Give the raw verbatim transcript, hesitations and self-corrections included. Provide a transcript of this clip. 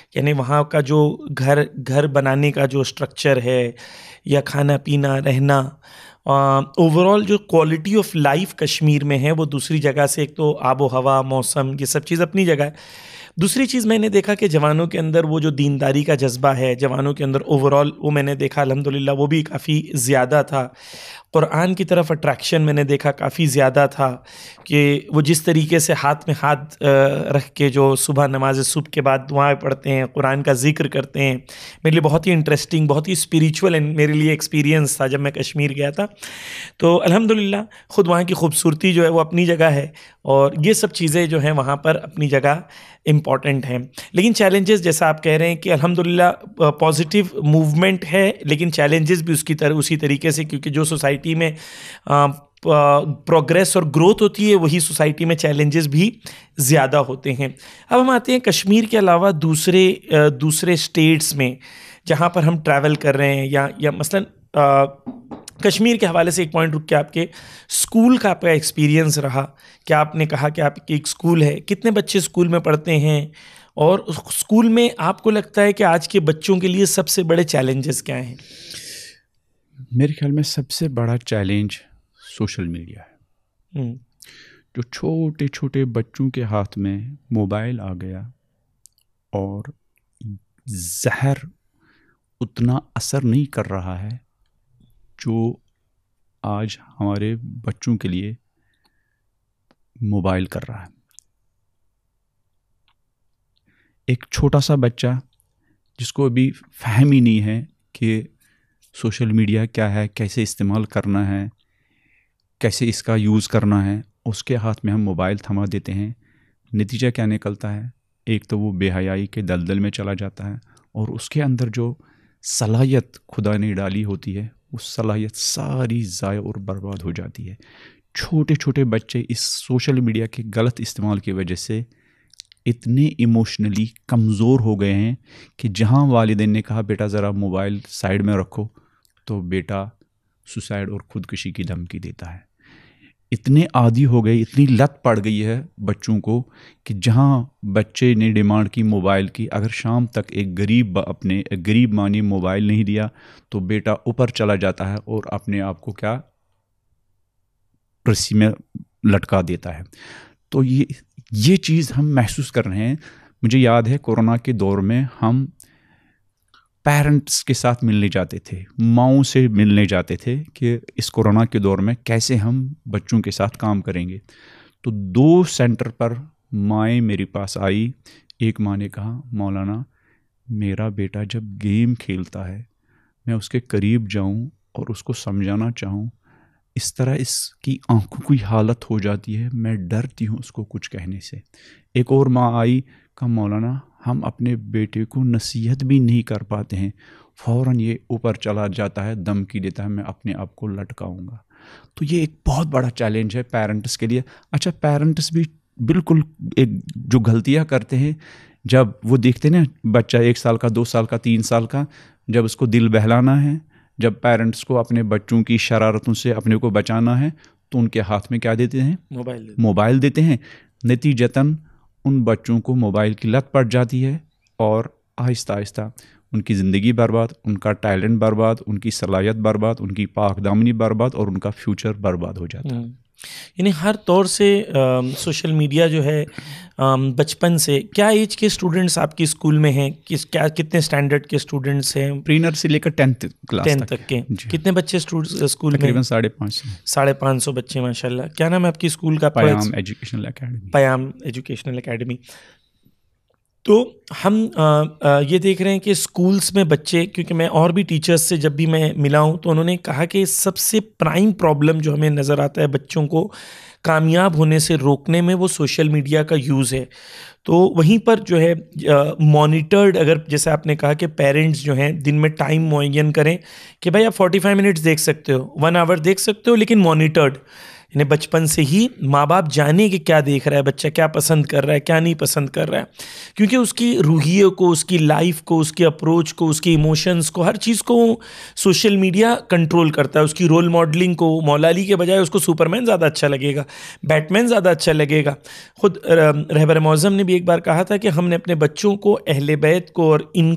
यानी वहाँ का जो घर घर बनाने का जो स्ट्रक्चर है या खाना पीना रहना, ओवरऑल जो क्वालिटी ऑफ लाइफ कश्मीर में है वो दूसरी जगह से, एक तो आबो हवा, मौसम, ये सब चीज़ अपनी जगह है। दूसरी चीज़ मैंने देखा कि जवानों के अंदर वो जो दीनदारी का जज्बा है, जवानों के अंदर ओवरऑल वो मैंने देखा अल्हम्दुलिल्लाह वो भी काफ़ी ज़्यादा था। कुरान की तरफ अट्रैक्शन मैंने देखा काफ़ी ज़्यादा था कि वो जिस तरीके से हाथ में हाथ अ, रख के जो सुबह नमाज सुबह के बाद दुआएं पढ़ते हैं, कुरान का जिक्र करते हैं, मेरे लिए बहुत ही इंटरेस्टिंग, बहुत ही स्पिरिचुअल एंड मेरे लिए एक्सपीरियंस था जब मैं कश्मीर गया था। तो अल्हम्दुलिल्लाह ख़ुद वहाँ की खूबसूरती जो है वो अपनी जगह है और ये सब चीज़ें जो हैं वहाँ पर अपनी जगह इम्पॉर्टेंट हैं। लेकिन चैलेंजेस जैसा आप कह रहे हैं कि अल्हम्दुलिल्लाह पॉजिटिव मूवमेंट है, लेकिन चैलेंजेस भी उसकी तरह उसी तरीके से, क्योंकि जो सोसाइटी में प्रोग्रेस और ग्रोथ होती है वही सोसाइटी में चैलेंजेस भी ज़्यादा होते हैं। अब हम आते हैं कश्मीर के अलावा दूसरे अ, दूसरे स्टेट्स में जहाँ पर हम ट्रैवल कर रहे हैं, या या मसलन अ, कश्मीर के हवाले से एक पॉइंट रुक के आपके स्कूल का आपका एक्सपीरियंस रहा। क्या आपने कहा कि आपकी एक स्कूल है, कितने बच्चे स्कूल में पढ़ते हैं और उस स्कूल में आपको लगता है कि आज के बच्चों के लिए सबसे बड़े चैलेंजेस क्या हैं? मेरे ख्याल में सबसे बड़ा चैलेंज सोशल मीडिया है। हम्म, जो छोटे छोटे बच्चों के हाथ में मोबाइल आ गया और जहर उतना असर नहीं कर रहा है जो आज हमारे बच्चों के लिए मोबाइल कर रहा है। एक छोटा सा बच्चा जिसको अभी फहम ही नहीं है कि सोशल मीडिया क्या है, कैसे इस्तेमाल करना है, कैसे इसका यूज़ करना है, उसके हाथ में हम मोबाइल थमा देते हैं। नतीजा क्या निकलता है? एक तो वो बेहयाई के दलदल में चला जाता है और उसके अंदर जो सलाहियत खुदा ने डाली होती है वो सलाहियत सारी ज़ाया और बर्बाद हो जाती है। छोटे छोटे बच्चे इस सोशल मीडिया के गलत इस्तेमाल की वजह से इतने इमोशनली कमज़ोर हो गए हैं कि जहां वालिदैन ने कहा बेटा ज़रा मोबाइल साइड में रखो, तो बेटा सुसाइड और ख़ुदकुशी की धमकी देता है। इतने आदी हो गए, इतनी लत पड़ गई है बच्चों को कि जहां बच्चे ने डिमांड की मोबाइल की, अगर शाम तक एक गरीब अपने गरीब माँ ने मोबाइल नहीं दिया तो बेटा ऊपर चला जाता है और अपने आप को क्या रस्सी में लटका देता है। तो ये ये चीज़ हम महसूस कर रहे हैं। मुझे याद है कोरोना के दौर में हम पेरेंट्स के साथ मिलने जाते थे, माँओं से मिलने जाते थे कि इस कोरोना के दौर में कैसे हम बच्चों के साथ काम करेंगे। तो दो सेंटर पर माएँ मेरे पास आई। एक माँ ने कहा मौलाना मेरा बेटा जब गेम खेलता है मैं उसके करीब जाऊं और उसको समझाना चाहूं, इस तरह इसकी आंखों की हालत हो जाती है, मैं डरती हूँ उसको कुछ कहने से। एक और माँ आई, कहा मौलाना हम अपने बेटे को नसीहत भी नहीं कर पाते हैं, फ़ौरन ये ऊपर चला जाता है, धमकी देता है मैं अपने आप को लटकाऊंगा। तो ये एक बहुत बड़ा चैलेंज है पेरेंट्स के लिए। अच्छा, पेरेंट्स भी बिल्कुल एक जो गलतियाँ करते हैं, जब वो देखते हैं ना बच्चा एक साल का, दो साल का, तीन साल का, जब उसको दिल बहलाना है, जब पेरेंट्स को अपने बच्चों की शरारतों से अपने को बचाना है, तो उनके हाथ में क्या देते हैं? मोबाइल देते मोबाइल देते हैं। नतीजतन उन बच्चों को मोबाइल की लत पड़ जाती है और आहिस्ता आहिस्ता उनकी ज़िंदगी बर्बाद, उनका टैलेंट बर्बाद, उनकी सलाहियत बर्बाद, उनकी पाकदामनी बर्बाद और उनका फ्यूचर बर्बाद हो जाता है। यानी हर तौर से सोशल मीडिया जो है बचपन से, क्या एज के स्टूडेंट्स आपकी स्कूल में हैं? किस क्या कितने स्टैंडर्ड के स्टूडेंट्स हैं? प्री नर्सरी से लेकर टेंथ क्लास टेंथ तक, तक के जी। कितने बच्चे स्कूल में? तकरीबन साढ़े पाँच सौ साढ़े पाँच सौ बच्चे, माशाल्लाह। क्या नाम है आपकी स्कूल का? पयाम एजुकेशनल एकेडमी। पयाम educational academy. तो हम आ, आ, ये देख रहे हैं कि स्कूल्स में बच्चे, क्योंकि मैं और भी टीचर्स से जब भी मैं मिला हूँ तो उन्होंने कहा कि सबसे प्राइम प्रॉब्लम जो हमें नज़र आता है बच्चों को कामयाब होने से रोकने में, वो सोशल मीडिया का यूज़ है। तो वहीं पर जो है मॉनिटर्ड, अगर जैसे आपने कहा कि पेरेंट्स जो हैं दिन में टाइम मुअय्यन करें कि भाई आप पैंतालीस मिनट्स देख सकते हो, वन आवर देख सकते हो, लेकिन मॉनिटर्ड, इन्हें बचपन से ही माँ बाप जाने कि क्या देख रहा है बच्चा, क्या पसंद कर रहा है, क्या नहीं पसंद कर रहा है, क्योंकि उसकी रूहिए को, उसकी लाइफ को, उसकी अप्रोच को, उसकी इमोशंस को, हर चीज़ को सोशल मीडिया कंट्रोल करता है। उसकी रोल मॉडलिंग को मौला अली के बजाय उसको सुपरमैन ज़्यादा अच्छा लगेगा, बैटमैन ज़्यादा अच्छा लगेगा। खुद रहबर मौज़म ने भी एक बार कहा था कि हमने अपने बच्चों को अहले बैत को और इन